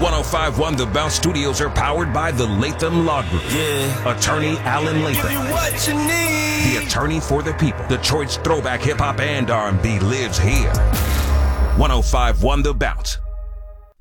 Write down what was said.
105.1 The Bounce Studios are powered by the Latham Law Group. Yeah. Attorney Alan Latham. Give you what you need. The attorney for the people. Detroit's throwback hip-hop and R&B lives here. 105.1 The Bounce.